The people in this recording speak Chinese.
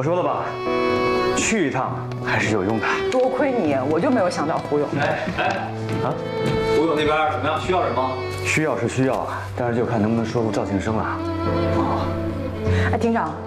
我说了吧，去一趟还是有用的。 多亏你，我就没有想找胡勇。 啊， 胡勇那边怎么样？需要人吗？ 需要是需要，但是就看能不能说服赵庆生了。 哎，厅长，